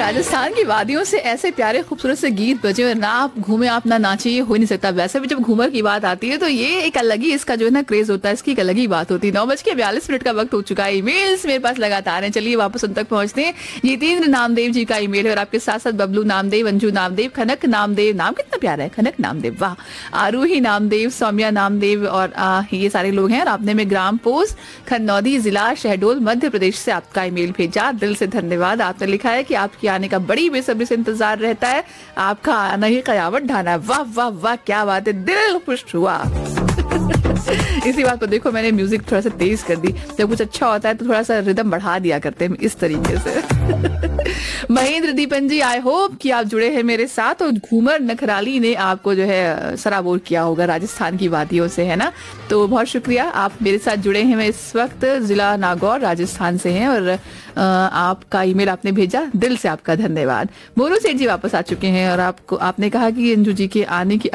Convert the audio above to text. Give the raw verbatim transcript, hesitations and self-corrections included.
राजस्थान की वादियों से ऐसे प्यारे खूबसूरत से गीत बजे और ना आप घूमे आप ना नाचे, ये हो ही नहीं सकता। वैसे भी जब घूमर की बात आती है तो ये एक अलग ही इसका जो है ना क्रेज होता है, इसकी एक अलग ही बात होती है। नौ बज के बयालीस मिनट का वक्त हो चुका है। ईमेल्स मेरे पास लगातार हैं, चलिए वापस उन तक पहुंचते हैं। जितेंद्र नामदेव जी का ईमेल है और आपके साथ साथ बबलू नामदेव, अंजू नामदेव, खनक नामदेव, नाम कितना प्यारा है, खनक नामदेव, वाह, आरूही नामदेव, सौम्या नामदेव और आ, ये सारे लोग हैं। और आपने में ग्राम पोस्ट खन्नौदी, जिला शहडोल, मध्य प्रदेश से आपका ईमेल भेजा, दिल से धन्यवाद। आपने लिखा है कि आपके आने का बड़ी बेसब्री से इंतजार रहता है, आपका आना ही कयामत ढाना है। वाह वाह वाह, क्या बात है, दिल खुश हुआ। इसी बात को देखो, मैंने म्यूजिक थोड़ा सा तेज कर दी। जब कुछ अच्छा होता है तो थोड़ा सा रिदम बढ़ा दिया करते हैं इस तरीके से। महेंद्र दीपन जी, आई होप कि आप जुड़े हैं मेरे साथ। और घूमर नखराली ने आपको जो है सराबोर किया होगा राजस्थान की वादियों से, है ना? तो बहुत शुक्रिया, आप मेरे साथ जुड़े हैं। मैं इस वक्त जिला नागौर राजस्थान से हैं और आपका ईमेल आपने भेजा, दिल से आपका धन्यवाद। मोरू सेठ जी वापस आ चुके हैं और आपको आपने कहा कि अंजू जी के आने की